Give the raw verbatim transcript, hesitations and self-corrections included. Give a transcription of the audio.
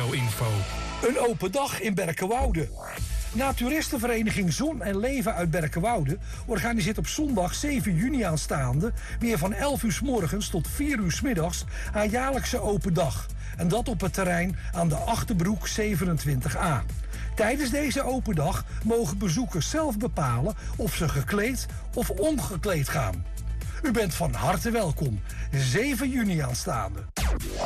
Autoinfo. Een open dag in Berkenwoude. Naturistenvereniging Zon en Leven uit Berkenwoude organiseert op zondag zeven juni aanstaande weer van elf uur 's morgens tot vier uur 's middags haar jaarlijkse open dag. En dat op het terrein aan de Achterbroek zevenentwintig a. Tijdens deze open dag mogen bezoekers zelf bepalen of ze gekleed of ongekleed gaan. U bent van harte welkom. zeven juni aanstaande.